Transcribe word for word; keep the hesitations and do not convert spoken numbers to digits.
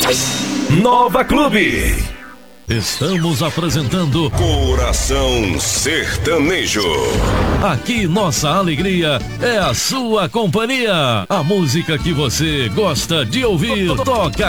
Nova Clube. Estamos apresentando Coração Sertanejo. Aqui nossa alegria é a sua companhia. A música que você gosta de ouvir toca